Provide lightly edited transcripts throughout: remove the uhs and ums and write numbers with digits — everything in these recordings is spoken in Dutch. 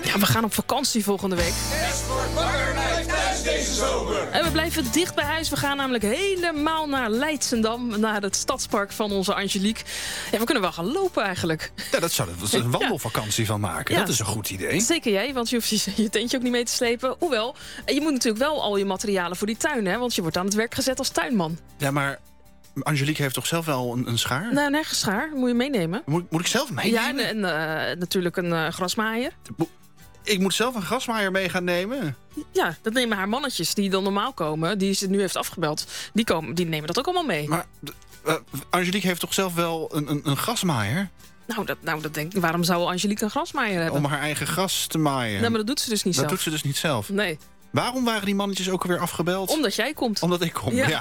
Ja, we gaan op vakantie volgende week. Escort Bakkernijd thuis deze zomer. En we blijven dicht bij huis. We gaan namelijk helemaal naar Leidschendam. Naar het stadspark van onze Angelique. Ja, we kunnen wel gaan lopen eigenlijk. Ja, dat zou er een wandelvakantie van maken. Ja. Dat is een goed idee. Zeker jij, want je hoeft je tentje ook niet mee te slepen. Hoewel, je moet natuurlijk wel al je materialen voor die tuin, hè? Want je wordt aan het werk gezet als tuinman. Ja, maar Angelique heeft toch zelf wel een schaar? Nou, nergens schaar. Moet je meenemen. Moet ik zelf meenemen? Ja, en natuurlijk een grasmaaier. Ik moet zelf een grasmaaier mee gaan nemen? Ja, dat nemen haar mannetjes die dan normaal komen. Die ze nu heeft afgebeld. Die nemen dat ook allemaal mee. Maar Angelique heeft toch zelf wel een grasmaaier? Nou, dat denk ik. Waarom zou Angelique een grasmaaier hebben? Om haar eigen gras te maaien. Nee, maar dat doet ze dus niet zelf. Dat doet ze dus niet zelf? Nee. Waarom waren die mannetjes ook alweer afgebeld? Omdat jij komt. Omdat ik kom, ja.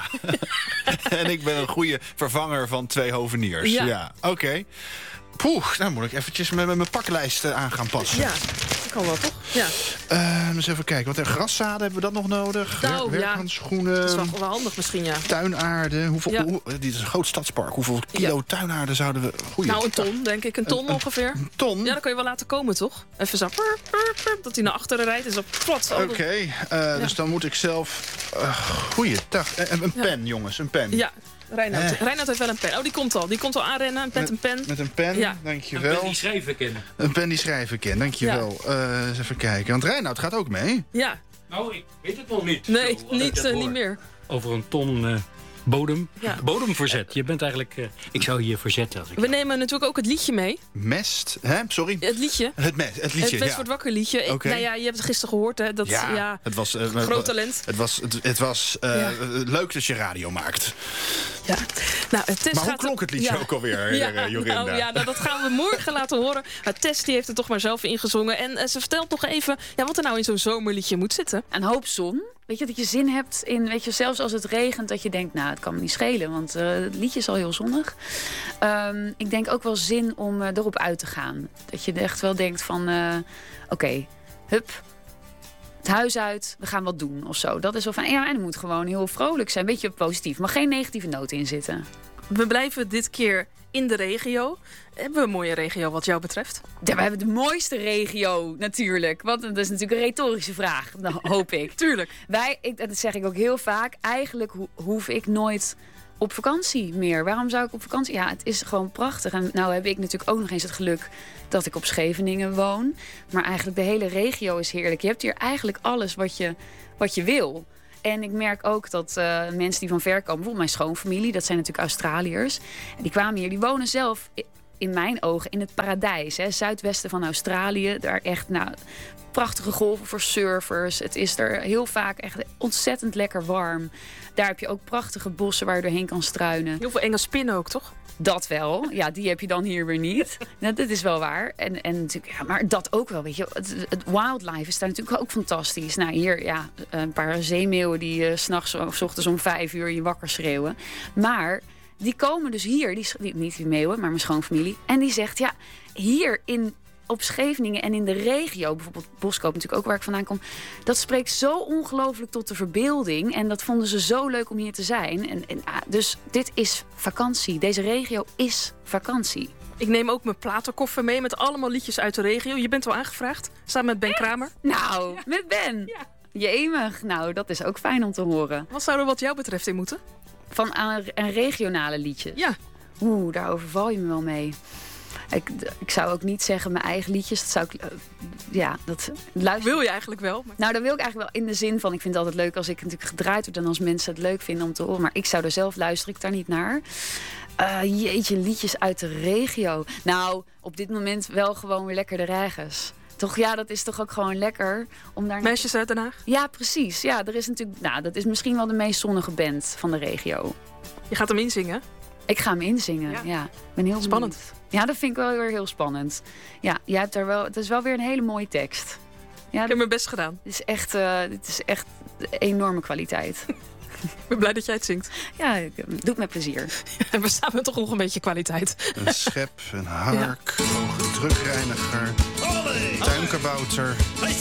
En ik ben een goede vervanger van 2 hoveniers. Ja. Oké. Poeh, nou moet ik eventjes met mijn paklijst aan gaan passen. Ja, dat kan wel toch? Ja. Eens even kijken, wat graszaden hebben we dat nog nodig? Werkhandschoenen. Dat is wel handig misschien, ja. Tuinaarde. Dit is een groot stadspark. Hoeveel kilo tuinaarde zouden we... Een ton, denk ik. Een ton ongeveer. Een ton? Ja, dat kan je wel laten komen, toch? Even zo, dat hij naar achteren rijdt en zo plat. Oké, dus dan moet ik zelf... Goeiedag. Een pen, jongens, een pen. Ja. Reinoud heeft wel een pen. Oh, die komt al. Die komt al aanrennen met een pen. Met een pen, ja. Dankjewel. Een pen die schrijven kennen. Een pen die schrijven kent, dankjewel. Eens even kijken, want Reinoud gaat ook mee. Ja. Nou, ik weet het nog niet. Nee, niet meer. Over een ton bodem. Ja. Bodemverzet. Je bent eigenlijk... ik zou hier verzetten. We nemen natuurlijk ook het liedje mee. Mest, hè? Sorry? Het liedje. Het liedje, het West wordt wakker liedje. Okay. Nou ja, je hebt het gisteren gehoord, hè? Dat, het was... groot talent. Het was leuk dat je radio maakt. Ja. Nou, maar hoe klonk het liedje ook alweer, Jorinda? Dat gaan we morgen laten horen. Tess die heeft het toch maar zelf ingezongen. En ze vertelt nog even wat er nou in zo'n zomerliedje moet zitten. Een hoop zon. Weet je, dat je zin hebt in, weet je, zelfs als het regent, dat je denkt, nou, het kan me niet schelen, want het liedje is al heel zonnig. Ik denk ook wel zin om erop uit te gaan. Dat je echt wel denkt van, oké, hup, het huis uit, we gaan wat doen of zo. Dat is wel van, en het moet gewoon heel vrolijk zijn, een beetje positief, maar geen negatieve noten in zitten. We blijven dit keer in de regio. Hebben we een mooie regio wat jou betreft? Ja, we hebben de mooiste regio natuurlijk. Want dat is natuurlijk een retorische vraag, hoop ik. Tuurlijk. Dat zeg ik ook heel vaak. Eigenlijk hoef ik nooit op vakantie meer. Waarom zou ik op vakantie? Ja, het is gewoon prachtig. En nou heb ik natuurlijk ook nog eens het geluk dat ik op Scheveningen woon. Maar eigenlijk de hele regio is heerlijk. Je hebt hier eigenlijk alles wat je wil. En ik merk ook dat mensen die van ver komen, bijvoorbeeld mijn schoonfamilie, dat zijn natuurlijk Australiërs. En die kwamen hier, die wonen zelf in mijn ogen in het paradijs. Hè, zuidwesten van Australië. Daar echt prachtige golven voor surfers. Het is er heel vaak echt ontzettend lekker warm. Daar heb je ook prachtige bossen waar je doorheen kan struinen. Heel veel enge spinnen ook, toch? Dat wel. Ja, die heb je dan hier weer niet. Nou, dat is wel waar. En natuurlijk, ja, maar dat ook wel, weet je. Het wildlife is daar natuurlijk ook fantastisch. Nou, hier, een paar zeemeeuwen die 's nachts of 's ochtends om 5 uur je wakker schreeuwen. Maar die komen dus hier, niet die meeuwen, maar mijn schoonfamilie. En die zegt, ja, hier op Scheveningen en in de regio, bijvoorbeeld Boskoop natuurlijk ook waar ik vandaan kom, dat spreekt zo ongelooflijk tot de verbeelding. En dat vonden ze zo leuk om hier te zijn. Dus dit is vakantie. Deze regio is vakantie. Ik neem ook mijn platenkoffer mee met allemaal liedjes uit de regio. Je bent wel aangevraagd, samen met Ben Kramer. Nou, met Ben. Ja. Jemig. Nou, dat is ook fijn om te horen. Wat zou er wat jou betreft in moeten? Van een regionale liedje? Ja. Daar overval je me wel mee. Ik zou ook niet zeggen mijn eigen liedjes. Dat zou ik... Wil je eigenlijk wel? Maar... Nou, dat wil ik eigenlijk wel in de zin van... Ik vind het altijd leuk als ik natuurlijk gedraaid word... en als mensen het leuk vinden om te horen. Maar ik zou er zelf luister ik daar niet naar. Jeetje, liedjes uit de regio. Nou, op dit moment wel gewoon weer lekker de regens. Toch, ja, dat is toch ook gewoon lekker om daar... Meisjes uit Den Haag? Ja, precies. Ja, er is natuurlijk... Nou, dat is misschien wel de meest zonnige band van de regio. Je gaat hem inzingen? Ik ga hem inzingen, ja. Ik ben heel spannend. Benieuwd. Ja, dat vind ik wel weer heel spannend. Ja, jij hebt daar wel... Het is wel weer een hele mooie tekst. Ja, ik heb mijn best gedaan. Het is echt enorme kwaliteit. Ik ben blij dat jij het zingt. Ja, doe het met plezier. En we staan met toch nog een beetje kwaliteit. Een schep, een hark, hoge drukreiniger, tuinkabouter.